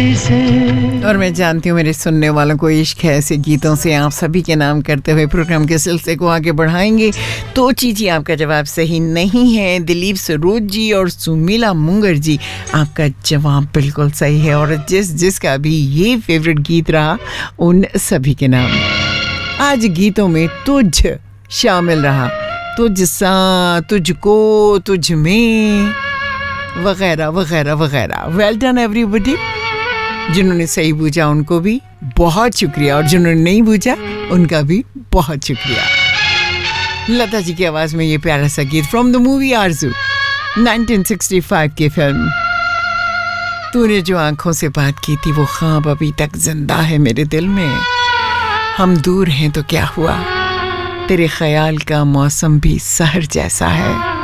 से। और मैं जानती हूँ मेरे सुनने वालों को इश्क है ऐसे गीतों से। आप सभी के नाम करते हुए प्रोग्राम के सिलसिले को आगे बढ़ाएंगे। तो चीची आपका जवाब सही नहीं है। दिलीप सरोज जी और सुमीला मुंगर जी, आपका जवाब बिल्कुल सही है। और जिसका भी ये फेवरेट गीत रहा उन सभी के नाम। आज गीतों में तुझ शामिल रहा, तुझ सा, तुझको, तुझ में, वगैरह वगैरह वगैरह। Well done everybody. जिन्होंने सही पूछा उनको भी बहुत शुक्रिया, और जिन्होंने नहीं पूछा उनका भी बहुत शुक्रिया। लता जी की आवाज में ये प्यारा सा गीत फ्रॉम द मूवी आरज़ू, 1965 की फिल्म। तूने जो आंखों से बात की थी वो ख्वाब अभी तक जिंदा है मेरे दिल में। हम दूर हैं तो क्या हुआ, तेरे ख्याल का मौसम भी सहर जैसा है।